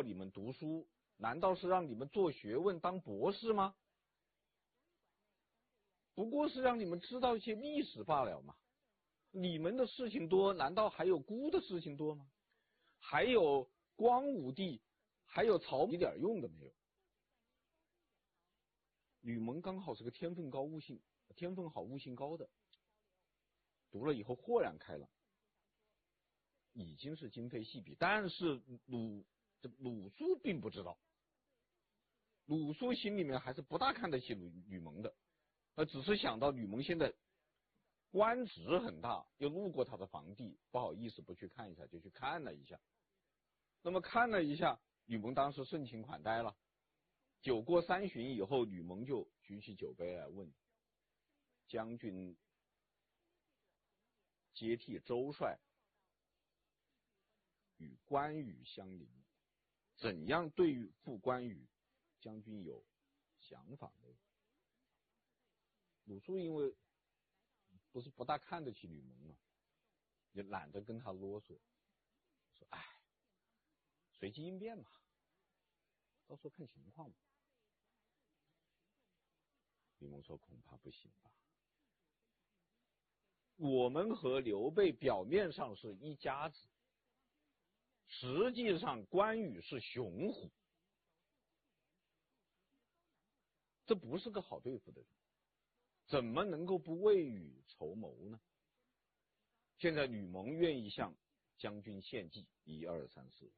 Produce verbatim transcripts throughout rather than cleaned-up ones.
你们读书，难道是让你们做学问当博士吗？不过是让你们知道一些历史罢了嘛。你们的事情多，难道还有孤的事情多吗？还有光武帝，还有曹一点用的没有。吕蒙刚好是个天分高悟性天分好悟性高的，读了以后豁然开朗，已经是今非昔比。但是鲁这鲁肃并不知道，鲁肃心里面还是不大看得起吕吕蒙的，呃，只是想到吕蒙现在官职很大，又路过他的房地，不好意思不去看一下，就去看了一下。那么看了一下，吕蒙当时盛情款待了。酒过三巡以后，吕蒙就举起酒杯来问将军，接替周帅与关羽相邻，怎样对付关羽？将军有想法没有？鲁肃因为不是不大看得起吕蒙嘛，也懒得跟他啰嗦，说哎，随机应变嘛，到时候看情况嘛。吕蒙说恐怕不行吧，我们和刘备表面上是一家子，实际上关羽是雄虎，这不是个好对付的人，怎么能够不未雨绸缪呢？现在吕蒙愿意向将军献计，一二三四五，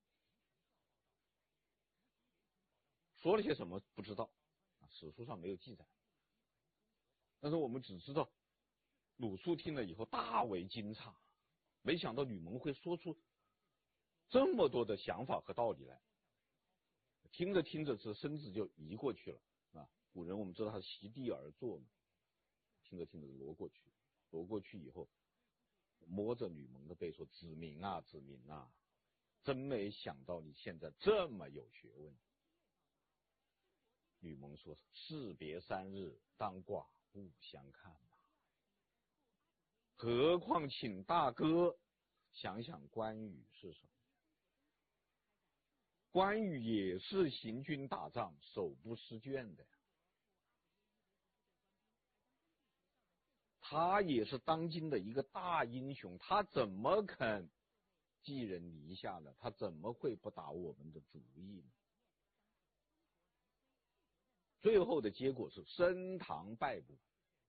说了些什么不知道，史书上没有记载，但是我们只知道鲁肃听了以后大为惊诧，没想到吕蒙会说出这么多的想法和道理来。听着听着，这身子就移过去了啊！古人我们知道他席地而坐嘛，听着听着挪过去，挪过去以后，摸着吕蒙的背说：“子明啊，子明啊，真没想到你现在这么有学问。”吕蒙说：“士别三日，当寡不相看嘛。何况请大哥想想关羽是什么？关羽也是行军打仗手不释卷的呀，他也是当今的一个大英雄，他怎么肯寄人篱下呢？他怎么会不打我们的主意呢？”最后的结果是升堂拜部，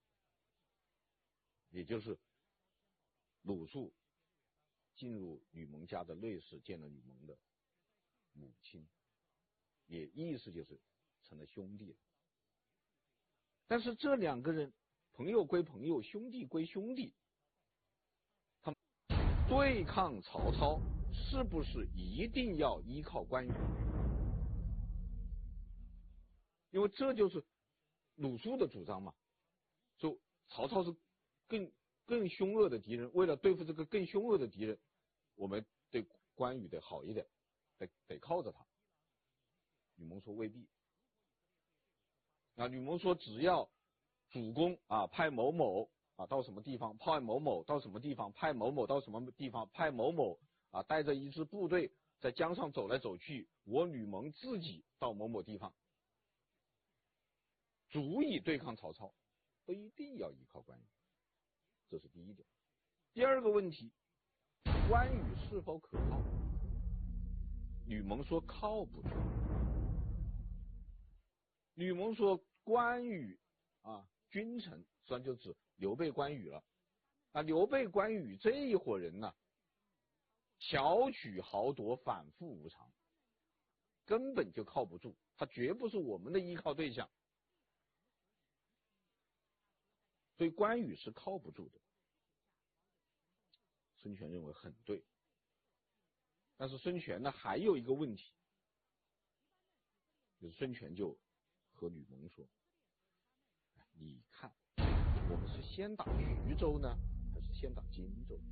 也就是鲁肃进入吕蒙家的内室，见了吕蒙的母亲，也意思就是成了兄弟了。但是这两个人，朋友归朋友，兄弟归兄弟，他们对抗曹操是不是一定要依靠关羽？因为这就是鲁肃的主张嘛，说曹操是更更凶恶的敌人，为了对付这个更凶恶的敌人，我们对关羽得好一点，得得靠着他。吕蒙说未必。啊，吕蒙说只要主公啊派某某啊到什么地方，派某某到什么地方，派某某到什么地方，派某某啊带着一支部队在江上走来走去，我吕蒙自己到某某地方，足以对抗曹操，不一定要依靠关羽。这是第一点。第二个问题，关羽是否可靠？吕蒙说靠不住。吕蒙说关羽啊，君臣，实际上就指刘备、关羽了。啊，刘备、关羽这一伙人呢、啊，巧取豪夺，反复无常，根本就靠不住，他绝不是我们的依靠对象。所以关羽是靠不住的。孙权认为很对，但是孙权呢还有一个问题，就是孙权就和吕蒙说：“你看，我们是先打徐州呢，还是先打荆州？”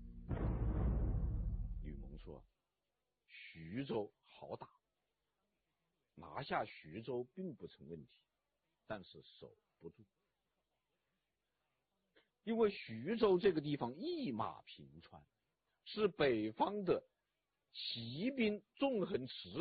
吕蒙说：“徐州好打，拿下徐州并不成问题，但是守不住，因为徐州这个地方一马平川，是北方的骑兵纵横驰